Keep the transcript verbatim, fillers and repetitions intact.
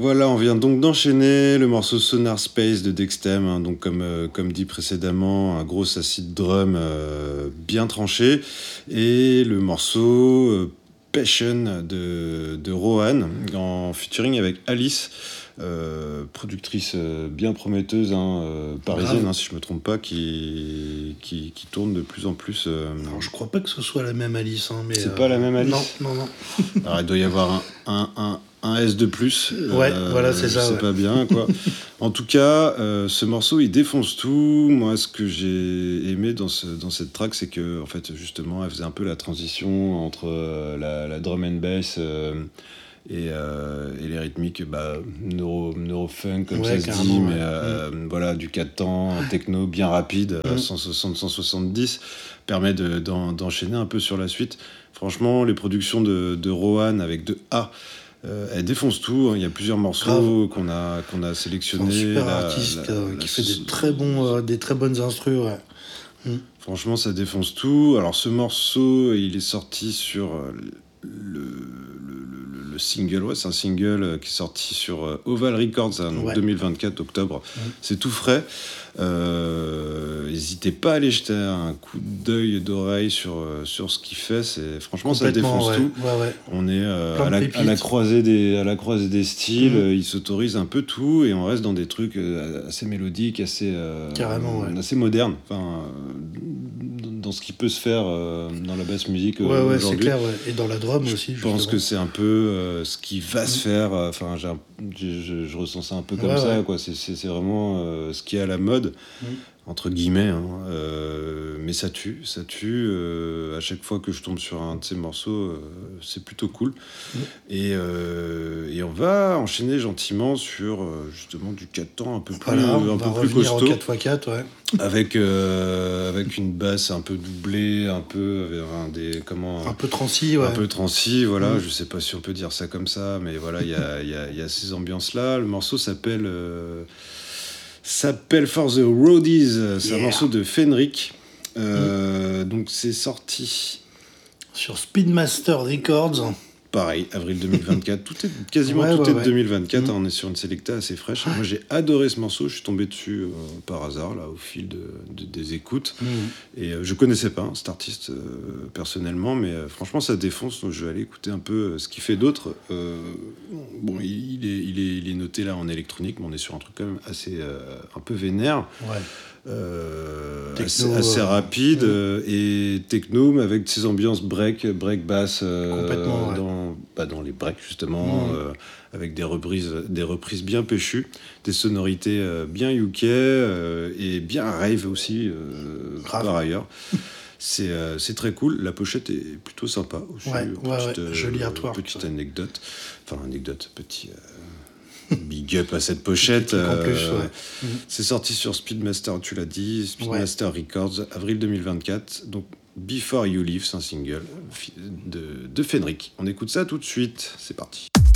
Voilà, on vient donc d'enchaîner le morceau Sonar Space de Dextem, hein, donc comme, euh, comme dit précédemment, un gros acid drum euh, bien tranché, et le morceau euh, Passion de, de Rohan, en featuring avec Alice, euh, productrice euh, bien prometteuse, hein, euh, parisienne, hein, si je ne me trompe pas, qui, qui, qui tourne de plus en plus. Euh, Alors, je crois pas que ce soit la même Alice. Hein, mais c'est euh, pas la même Alice. Non, non, non. Alors, il doit y avoir un, un, un, un S de plus. Ouais, euh, voilà, c'est je ça. sais Ouais. pas bien, quoi. En tout cas, euh, ce morceau, il défonce tout. Moi, ce que j'ai aimé dans, ce, dans cette track, c'est que, en fait, justement, elle faisait un peu la transition entre euh, la, la drum and bass euh, et, euh, et les rythmiques, bah, neuro, neurofunk, comme Ouais, ça se carrément, dit, ouais. mais euh, mm. voilà, du quatre temps, techno bien rapide, Mm. cent soixante cent soixante-dix, permet de, d'en, d'enchaîner un peu sur la suite. Franchement, les productions de, de Rohan avec de A, euh, elle défonce tout. Il y a plusieurs morceaux qu'on a, qu'on a sélectionnés. C'est un super la, artiste la, euh, la, qui la, fait des très, bons, euh, des très bonnes instrus. Ouais. Mm. Franchement, ça défonce tout. Alors, ce morceau, il est sorti sur le, le, le, le single. Ouais, c'est un single qui est sorti sur Oval Records, hein, donc ouais. deux mille vingt-quatre, octobre. Mm. C'est tout frais. Euh, n'hésitez pas à aller jeter un coup d'œil d'oreille sur, sur ce qu'il fait. C'est, franchement, ça défonce ouais. tout. Ouais, ouais. On est euh, à, la, à, la croisée des, à la croisée des styles. Mmh. Il s'autorise un peu tout et on reste dans des trucs assez mélodiques, assez, euh, Carrément, ouais. assez modernes. Enfin, dans ce qui peut se faire euh, dans la basse musique ouais, euh, ouais, aujourd'hui. C'est clair, ouais. Et dans la drum je aussi. Je pense que c'est un peu euh, ce qui va mmh. se faire. Enfin, j'ai un, je, je, je ressens ça un peu comme ouais, ça. Ouais. Quoi. C'est, c'est, c'est vraiment euh, ce qui est à la mode. Mmh. Entre guillemets, hein, euh, mais ça tue, ça tue. Euh, à chaque fois que je tombe sur un de ces morceaux, euh, c'est plutôt cool. Mmh. Et, euh, et on va enchaîner gentiment sur euh, justement du quatre temps un peu plus, voilà, un peu plus costaud. quatre par quatre, ouais. Avec, euh, avec une basse un peu doublée, un peu avec un des comment un peu transi, ouais. Un peu transi, voilà. Mmh. Je sais pas si on peut dire ça comme ça, mais voilà, il y a, y, a, y a ces ambiances-là. Le morceau s'appelle. Euh, s'appelle For the Roadies, c'est yeah. un morceau de Fenric. Euh, mmh. Donc c'est sorti sur Speedmaster Records. Pareil, avril deux mille vingt-quatre. Tout est quasiment ouais, tout ouais, est ouais. deux mille vingt-quatre. Mmh. Hein, on est sur une selecta assez fraîche. Moi j'ai adoré ce morceau. Je suis tombé dessus euh, par hasard là au fil de, de, des écoutes. Mmh. Et euh, je connaissais pas hein, cet artiste euh, personnellement, mais euh, franchement ça défonce. Donc je vais aller écouter un peu euh, ce qu'il fait d'autre. Euh, bon, il, il, est, il, est, il est noté là en électronique, mais on est sur un truc quand même assez euh, un peu vénère. Ouais. Euh, techno, assez, assez euh, rapide euh, et techno, mais avec ces ambiances break, break bass euh, complètement ouais. dans, bah, dans les breaks justement, mmh. euh, avec des reprises, des reprises bien péchues, des sonorités euh, bien U K euh, et bien rave aussi euh, par ailleurs. C'est, euh, c'est très cool. La pochette est plutôt sympa aussi. Ouais, petite, ouais, ouais. Euh, Joli artwork. Petite ouais. anecdote, enfin anecdote, petit. Euh, Big up à cette pochette. Euh, plus, ouais. mmh. C'est sorti sur Speedmaster, tu l'as dit, Speedmaster ouais. Records, avril deux mille vingt-quatre. Donc, Before You Leave, c'est un single de, de Fenric. On écoute ça tout de suite. C'est parti.